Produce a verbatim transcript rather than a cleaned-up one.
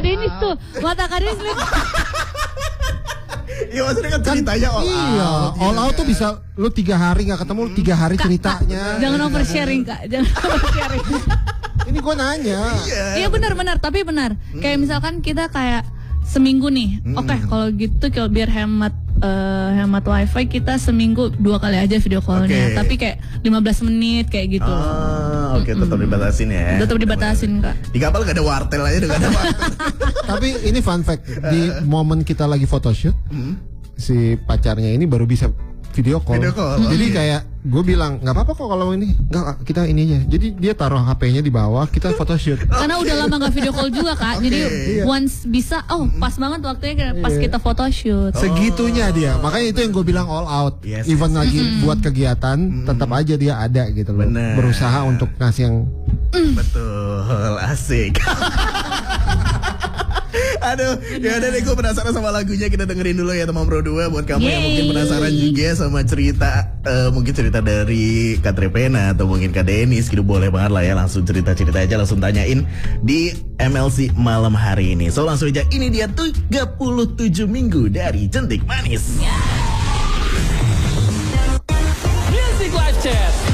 Denis tuh, mata Kak Denis lihat. Iya maksudnya kan ceritanya all iya, out. all out tuh bisa lu tiga hari nggak ketemu, lu tiga hari Kak, ceritanya. Kak, jangan oversharing Kak, jangan oversharing. Ini gue nanya. Iya benar-benar, tapi benar. Kayak misalkan kita kayak seminggu nih, oke okay, kalau gitu kalau biar hemat uh, hemat wifi kita seminggu dua kali aja video callnya, okay. Tapi kayak lima belas menit kayak gitu. Ah, oke okay, tetap dibatasin ya. Tetap dibatasin Kak. Di kapal gak ada wartel aja, gak ada wartel. Tapi ini fun fact, di momen kita lagi photoshoot, hmm? si pacarnya ini baru bisa video call. Video call. Jadi okay. kayak gue bilang nggak apa-apa kok kalau ini, nggak kita ini aja. Jadi dia taruh H P-nya di bawah, kita photoshoot. Karena udah lama nggak video call juga Kak. Okay. Jadi iya. once bisa, oh pas banget waktunya pas iya. kita photoshoot. Segitunya dia. Makanya itu yang gue bilang all out. Yes, Even yes. lagi mm-hmm. buat kegiatan, mm-hmm. tetap aja dia ada gitu loh. Bener. Berusaha untuk ngasih yang mm. betul, asik. Aduh, ya udah deh, gue penasaran sama lagunya. Kita dengerin dulu ya teman Pro dua. Buat kamu Yeay. yang mungkin penasaran juga sama cerita uh, mungkin cerita dari Kak Trepena atau mungkin Kak Denis gitu, boleh banget lah ya. Langsung cerita-cerita aja, langsung tanyain di M L C malam hari ini. So langsung aja, ini dia tiga puluh tujuh minggu dari Jentik Manis. Music Live Chat.